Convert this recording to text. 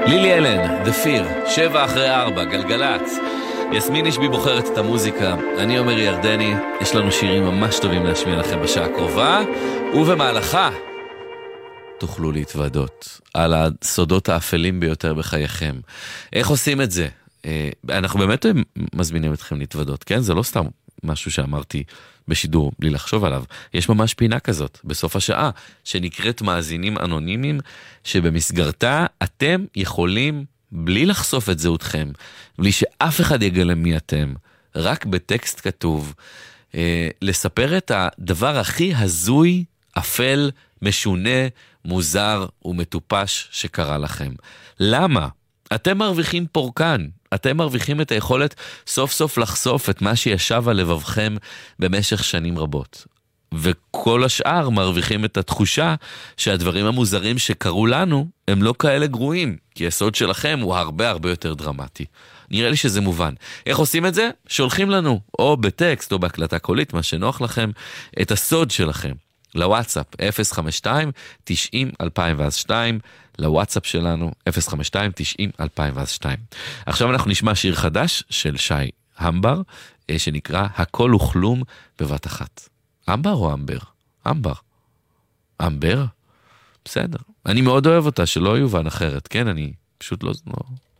לילי אלן, The Fear, 7:04, גלגלת. יסמין אישבי בוחרת את המוזיקה, אני אומר ירדני, יש לנו שירים ממש טובים להשמיע לכם בשעה הקרובה, ובמהלכה תוכלו להתוודות על הסודות האפלים ביותר בחייכם. איך עושים את זה? אנחנו באמת מזמינים אתכם להתוודות, כן? זה לא סתם משהו שאמרתי בשידור בלי לחשוב עליו. יש ממש פינה כזאת בסוף השעה, שנקראת מאזינים אנונימיים, שבמסגרתה אתם יכולים, בלי לחשוף את זהותכם, בלי שאף אחד יגלה מי אתם, רק בטקסט כתוב, לספר את הדבר הכי הזוי, אפל, משונה, מוזר ומטופש שקרה לכם. למה? אתם מרוויחים פורקן, אתם מרוויחים את היכולת סוף סוף לחשוף את מה שישב על לבבכם במשך שנים רבות. וכל השאר מרוויחים את התחושה שהדברים המוזרים שקרו לנו הם לא כאלה גרועים, כי הסוד שלכם הוא הרבה הרבה יותר דרמטי. נראה לי שזה מובן. איך עושים את זה? שולחים לנו, או בטקסט או בהקלטה קולית, מה שנוח לכם, את הסוד שלכם. לוואטסאפ 052-90-2002, לוואטסאפ שלנו 052-90-2002. עכשיו אנחנו נשמע שיר חדש של שי המבר, שנקרא הכל וכלום בבת אחת. אמבר או אמבר? אמבר. אמבר? בסדר. אני מאוד אוהב אותה, שלא יובן אחרת, כן? אני פשוט לא...